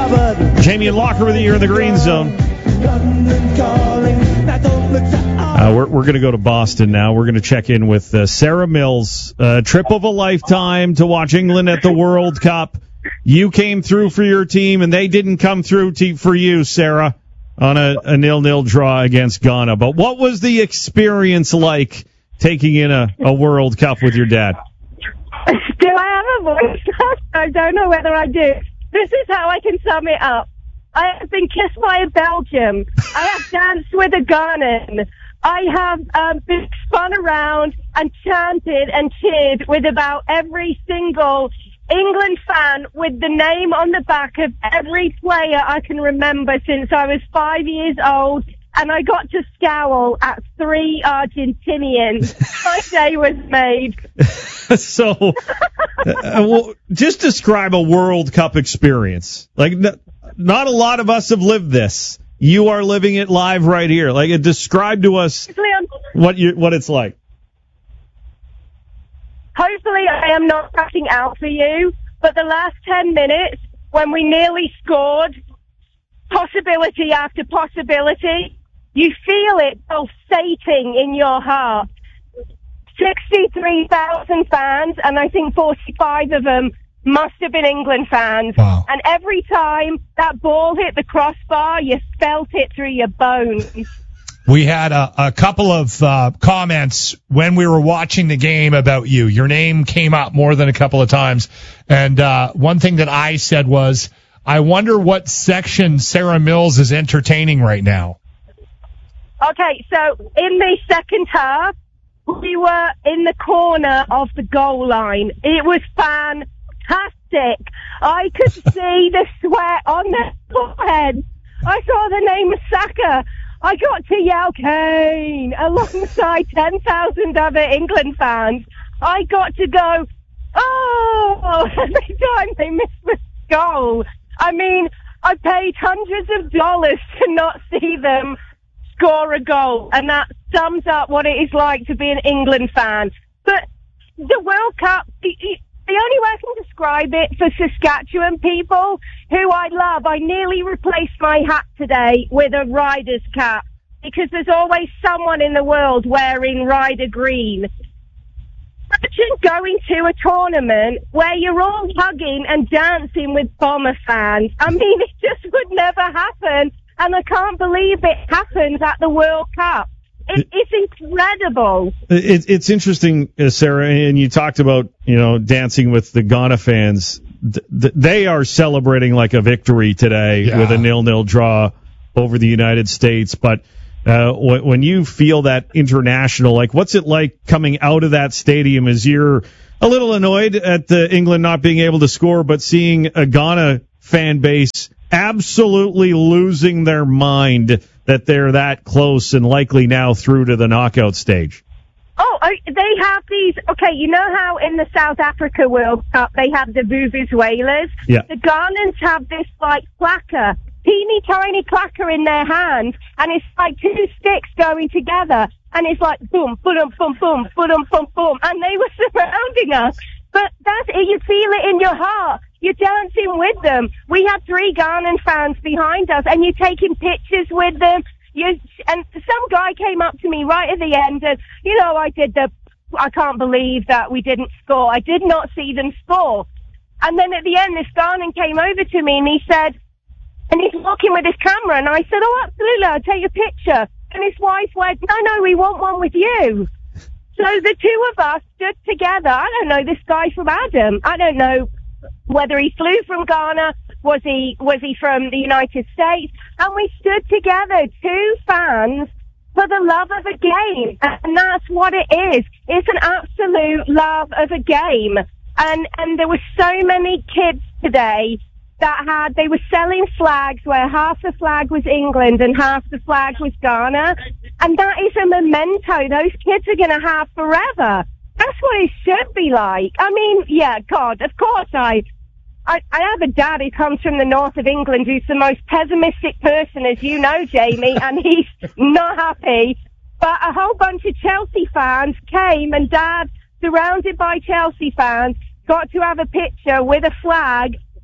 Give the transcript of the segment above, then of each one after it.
Jamie and Locker with you here in the Green Zone. We're going to go to Boston now. We're going to check in with Sarah Mills. Trip of a lifetime to watch England at the World Cup. You came through for your team, and they didn't come through for you, Sarah, on a 0-0 draw against Ghana. But what was the experience like taking in a World Cup with your dad? Do I have a voice? I don't know whether I do. This is how I can sum it up. I have been kissed by a Belgian. I have danced with a Ghanaian. I have been spun around and chanted and cheered with about every single England fan with the name on the back of every player I can remember since I was 5 years old. And I got to scowl at 3 Argentinians. My day was made. So, just describe a World Cup experience. Like, not a lot of us have lived this. You are living it live right here. Like, describe to us what it's like. Hopefully, I am not crashing out for you, but the last 10 minutes, when we nearly scored, possibility after possibility, you feel it pulsating in your heart. 63,000 fans, and I think 45 of them must have been England fans. Wow. And every time that ball hit the crossbar, you felt it through your bones. We had a couple of comments when we were watching the game about you. Your name came up more than a couple of times. And one thing that I said was, I wonder what section Sarah Mills is entertaining right now. Okay, so in the second half, we were in the corner of the goal line. It was fantastic. I could see the sweat on their forehead. I saw the name of Saka. I got to yell Kane alongside 10,000 other England fans. I got to go, oh, every time they missed the goal. I mean, I paid hundreds of dollars to not see them score a goal, and that sums up what it is like to be an England fan. But the World Cup, the only way I can describe it for Saskatchewan people, who I love, I nearly replaced my hat today with a Riders cap, because there's always someone in the world wearing Ryder green. Imagine going to a tournament where you're all hugging and dancing with Bomber fans. I mean, it just would never happen. And I can't believe it happens at the World Cup. It's incredible. It's interesting, Sarah, and you talked about, dancing with the Ghana fans. They are celebrating like a victory today with a 0-0 draw over the United States. But when you feel that international, like, what's it like coming out of that stadium as you're a little annoyed at England not being able to score, but seeing a Ghana fan base absolutely losing their mind that they're that close and likely now through to the knockout stage? Oh, they have these, okay, you know how in the South Africa World Cup they have the Vuvuzelas? Yeah. The Ghanaians have this, like, clacker, teeny tiny clacker in their hands, and it's like 2 sticks going together, and it's like boom, boom, boom, boom, boom, boom, boom, and they were surrounding us. But that's it, you feel it in your heart. You're dancing with them. We had 3 Ghanaian fans behind us, and you're taking pictures with them. And some guy came up to me right at the end, and, I can't believe that we didn't score. I did not see them score. And then at the end, this Ghanaian came over to me, and he said, and he's walking with his camera, and I said, oh, absolutely, I'll take a picture. And his wife went, no, we want one with you. So the 2 of us stood together. I don't know this guy from Adam. I don't know whether he flew from Ghana, was he from the United States, and we stood together, 2 fans, for the love of a game, and that's what it is. It's an absolute love of a game, and there were so many kids today that they were selling flags where half the flag was England and half the flag was Ghana, and that is a memento those kids are going to have forever. That's what it should be like. I mean, yeah, God, of course I have a dad who comes from the north of England who's the most pessimistic person, as you know, Jamie, and he's not happy. But a whole bunch of Chelsea fans came, and Dad, surrounded by Chelsea fans, got to have a picture with a flag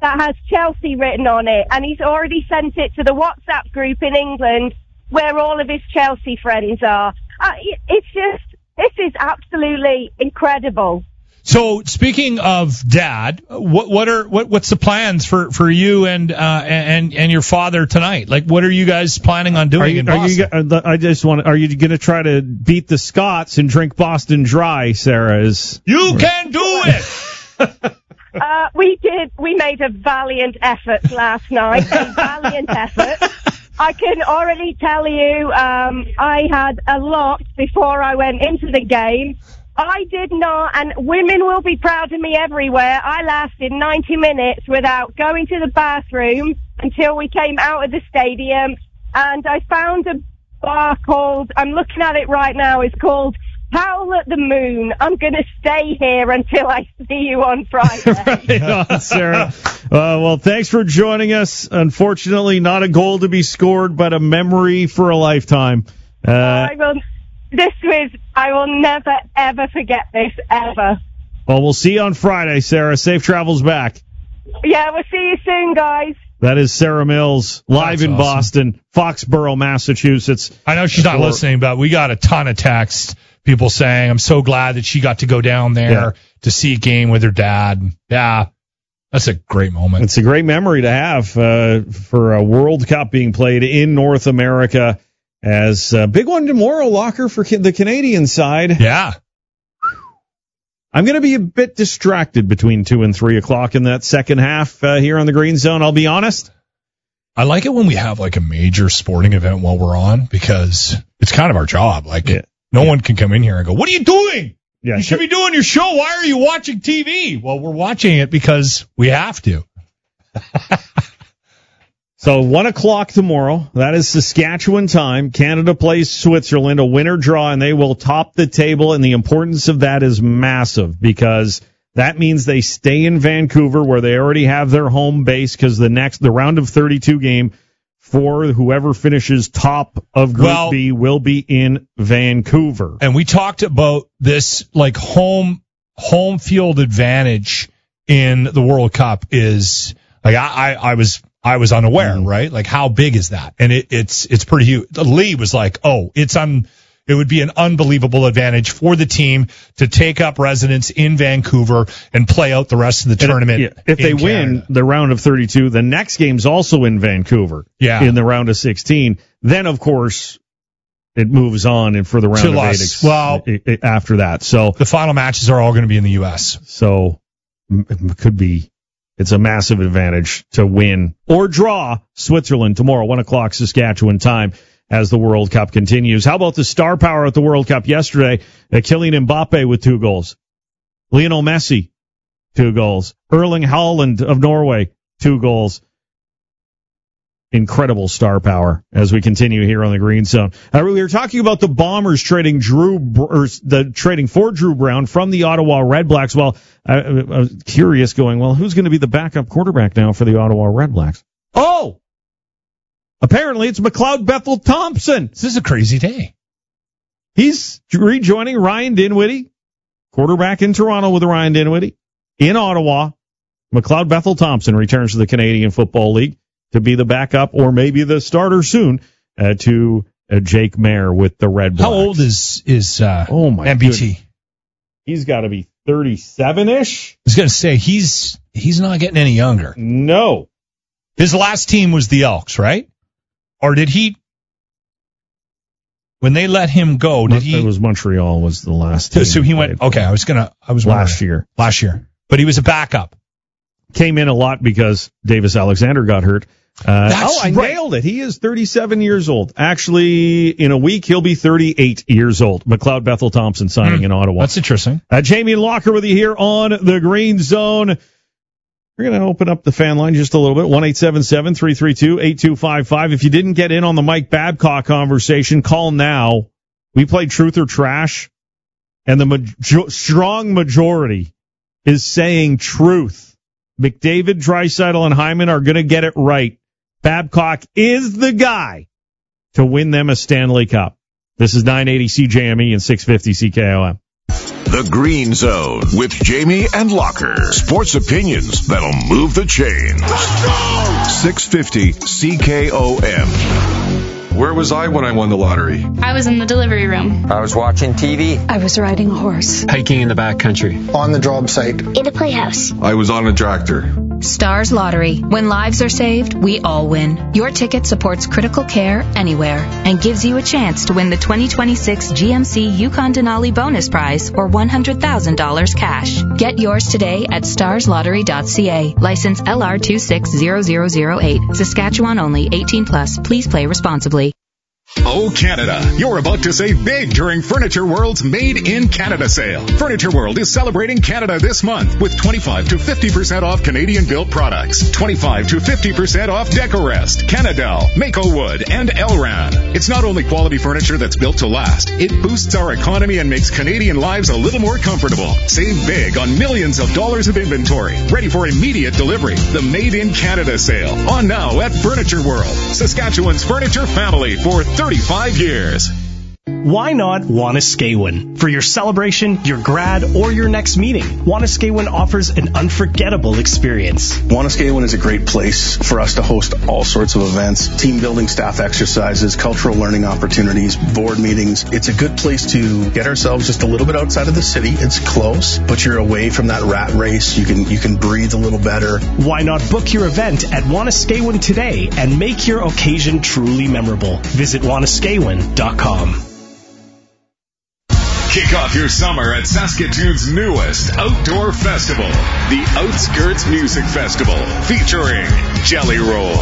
that has Chelsea written on it, and he's already sent it to the WhatsApp group in England where all of his Chelsea friends are. This is absolutely incredible. So, speaking of Dad, what's the plans for you and your father tonight? Like, what are you guys planning on doing in Boston? Are you going to try to beat the Scots and drink Boston Dry, Sarah? You can do it! We made a valiant effort last night, a valiant effort. I can already tell you, I had a lot before I went into the game. I did not, and women will be proud of me everywhere. I lasted 90 minutes without going to the bathroom until we came out of the stadium, and I found a bar called, I'm looking at it right now, it's called Howl at the Moon. I'm going to stay here until I see you on Friday. Right on, Sarah. Well, thanks for joining us. Unfortunately, not a goal to be scored, but a memory for a lifetime. I will never, ever forget this, ever. Well, we'll see you on Friday, Sarah. Safe travels back. Yeah, we'll see you soon, guys. That is Sarah Mills, live in Boston, Foxborough, Massachusetts. I know she's not listening, but we got a ton of texts, people saying, I'm so glad that she got to go down there to see a game with her dad. Yeah, that's a great moment. It's a great memory to have for a World Cup being played in North America. As a big one tomorrow, Locker, for the Canadian side. Yeah. I'm going to be a bit distracted between 2 and 3 o'clock in that second half here on the Green Zone, I'll be honest. I like it when we have like a major sporting event while we're on, because it's kind of our job. Like, no one can come in here and go, what are you doing? Yeah, you should be doing your show. Why are you watching TV? Well, we're watching it because we have to. So 1 o'clock tomorrow, that is Saskatchewan time. Canada plays Switzerland, a winner draw, and they will top the table, and the importance of that is massive because that means they stay in Vancouver where they already have their home base, because the round of 32 game for whoever finishes top of Group B will be in Vancouver. And we talked about this, like home field advantage in the World Cup is like I was unaware, right? Like, how big is that? And it's pretty huge. Lee was like, it would be an unbelievable advantage for the team to take up residence in Vancouver and play out the rest of the tournament. If they win the round of 32, the next game's also in Vancouver. Yeah. In the round of 16. Then, of course, it moves on and for the round of 8 after that. So the final matches are all going to be in the U.S. So it could be. It's a massive advantage to win or draw Switzerland tomorrow, 1 o'clock Saskatchewan time, as the World Cup continues. How about the star power at the World Cup yesterday? Kylian Mbappe with 2 goals. Lionel Messi, 2 goals. Erling Haaland of Norway, 2 goals. Incredible star power as we continue here on the Green Zone. We were talking about the Bombers trading trading for Drew Brown from the Ottawa Redblacks. Well, I was curious, going, well, who's going to be the backup quarterback now for the Ottawa Redblacks? Oh, apparently it's McLeod Bethel Thompson. This is a crazy day. He's rejoining Ryan Dinwiddie, quarterback in Toronto with Ryan Dinwiddie. In Ottawa, McLeod Bethel Thompson returns to the Canadian Football League to be the backup or maybe the starter soon to Jake Mayer with the Redblacks. How old is MBT? Goodness. He's got to be 37-ish. I was going to say, he's not getting any younger. No. His last team was the Elks, right? Or did he, when they let him go, It was Montreal was the last team. So he went, okay, I was last year. But he was a backup. Came in a lot because Davis Alexander got hurt. I nailed it. He is 37 years old. Actually, in a week, he'll be 38 years old. McLeod Bethel Thompson signing in Ottawa. That's interesting. Jamie Locker with you here on the Green Zone. We're going to open up the fan line just a little bit. 1-877-332-8255. If you didn't get in on the Mike Babcock conversation, call now. We played Truth or Trash, and the strong majority is saying truth. McDavid, Draisaitl, and Hyman are going to get it right. Babcock is the guy to win them a Stanley Cup. This is 980 CJME and 650 CKOM. The Green Zone with Jamie and Locker. Sports opinions that'll move the chains. Let's go! 650 CKOM. Where was I when I won the lottery? I was in the delivery room. I was watching TV. I was riding a horse. Hiking in the backcountry. On the job site. In a playhouse. I was on a tractor. Stars Lottery. When lives are saved, we all win. Your ticket supports critical care anywhere and gives you a chance to win the 2026 GMC Yukon Denali bonus prize or $100,000 cash. Get yours today at starslottery.ca. License LR260008. Saskatchewan only. 18 plus. Please play responsibly. Oh, Canada. You're about to save big during Furniture World's Made in Canada sale. Furniture World is celebrating Canada this month with 25 to 50% off Canadian-built products, 25 to 50% off Decorest, Canadel, Mako Wood, and Elran. It's not only quality furniture that's built to last, it boosts our economy and makes Canadian lives a little more comfortable. Save big on millions of dollars of inventory, ready for immediate delivery. The Made in Canada sale, on now at Furniture World, Saskatchewan's furniture family for 35 years. Why not Wanuskewin? For your celebration, your grad, or your next meeting, Wanuskewin offers an unforgettable experience. Wanuskewin is a great place for us to host all sorts of events, team building, staff exercises, cultural learning opportunities, board meetings. It's a good place to get ourselves just a little bit outside of the city. It's close, but you're away from that rat race. You can breathe a little better. Why not book your event at Wanuskewin today and make your occasion truly memorable? Visit wanuskewin.com. Kick off your summer at Saskatoon's newest outdoor festival, the Outskirts Music Festival, featuring Jelly Roll.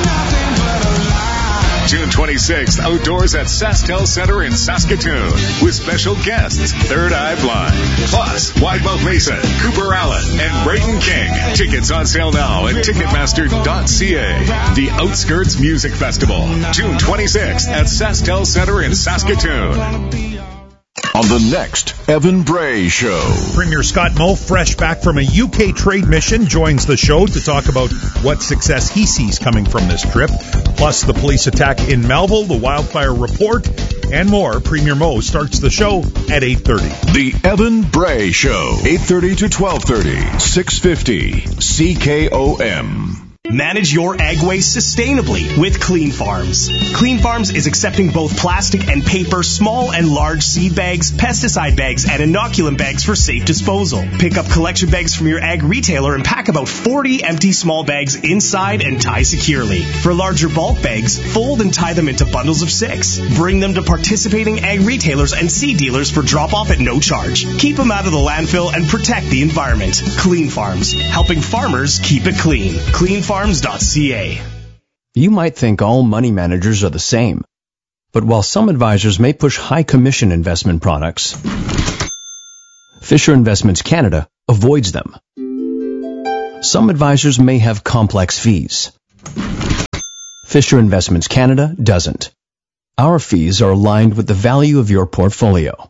June 26th, outdoors at SaskTel Center in Saskatoon, with special guests Third Eye Blind, plus Widemouth Mason, Cooper Allen, and Brayden King. Tickets on sale now at Ticketmaster.ca. The Outskirts Music Festival, June 26th at SaskTel Center in Saskatoon. On the next Evan Bray Show. Premier Scott Moe, fresh back from a UK trade mission, joins the show to talk about what success he sees coming from this trip, plus the police attack in Melville, the wildfire report, and more. Premier Moe starts the show at 8:30. The Evan Bray Show, 8:30 to 12:30, 650 CKOM. Manage your ag waste sustainably with Clean Farms. Clean Farms is accepting both plastic and paper, small and large seed bags, pesticide bags, and inoculant bags for safe disposal. Pick up collection bags from your ag retailer and pack about 40 empty small bags inside and tie securely. For larger bulk bags, fold and tie them into bundles of 6. Bring them to participating ag retailers and seed dealers for drop-off at no charge. Keep them out of the landfill and protect the environment. Clean Farms, helping farmers keep it clean. CleanFarms.ca. You might think all money managers are the same, but while some advisors may push high commission investment products, Fisher Investments Canada avoids them. Some advisors may have complex fees. Fisher Investments Canada doesn't. Our fees are aligned with the value of your portfolio.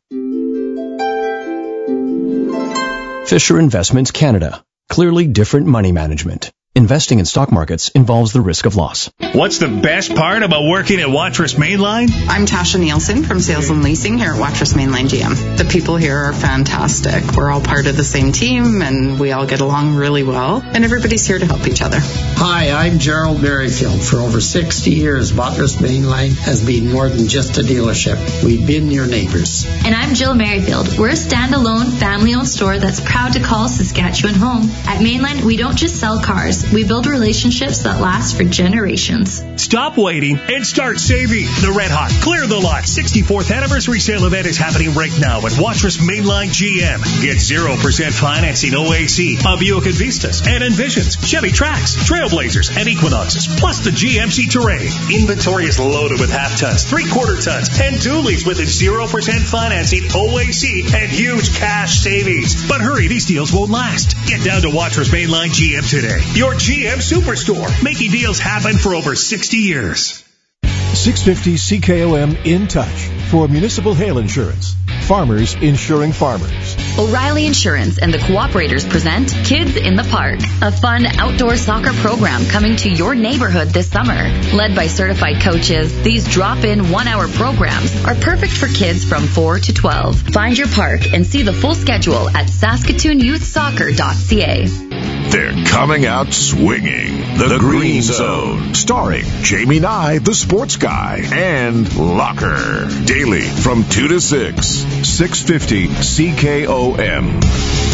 Fisher Investments Canada. Clearly different money management. Investing in stock markets involves the risk of loss. What's the best part about working at Watrous Mainline? I'm Tasha Nielsen from Sales and Leasing here at Watrous Mainline GM. The people here are fantastic. We're all part of the same team and we all get along really well. And everybody's here to help each other. Hi, I'm Gerald Merrifield. For over 60 years, Watrous Mainline has been more than just a dealership. We've been your neighbors. And I'm Jill Merrifield. We're a standalone, family-owned store that's proud to call Saskatchewan home. At Mainline, we don't just sell cars. We build relationships that last for generations. Stop waiting and start saving. The Red Hot Clear the Lot 64th anniversary sale event is happening right now at Watrous Mainline GM. Get 0% financing OAC of Buick Vistas and Envisions, Chevy Trax, Trailblazers, and Equinoxes, plus the GMC Terrain. Inventory is loaded with half tons, 3/4 tons, and dualies with a 0% financing OAC and huge cash savings. But hurry, these deals won't last. Get down to Watrous Mainline GM today. Your GM Superstore, making deals happen for over 60 years. 650 CKOM In Touch. for municipal hail insurance. Farmers insuring farmers. O'Reilly Insurance and the Cooperators present Kids in the Park, a fun outdoor soccer program coming to your neighborhood this summer. Led by certified coaches, these drop-in one-hour programs are perfect for kids from 4 to 12. Find your park and see the full schedule at SaskatoonYouthSoccer.ca. They're coming out swinging. The Green Zone, starring Jamie Nye, the sports guy, and Locker. Daily from 2 to 6, 650 CKOM.